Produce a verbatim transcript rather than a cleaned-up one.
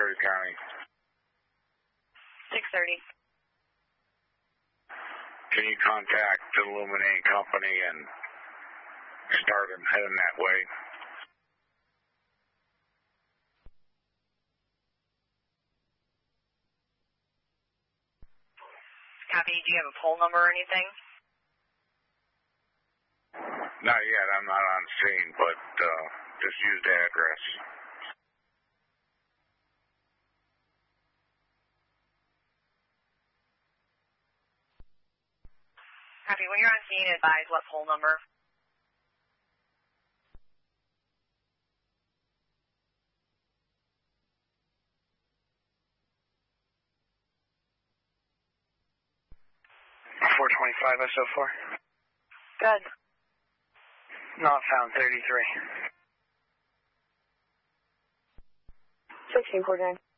Portage County. six thirty. Can you contact the Illuminating Company and start them heading that way? Copy. Do you have a poll number or anything? Not yet. I'm not on scene, but uh, just use the address. Copy. When you're on scene, advise what poll number. four twenty-five S O four. Good. Not found, thirty-three. sixteen forty-nine.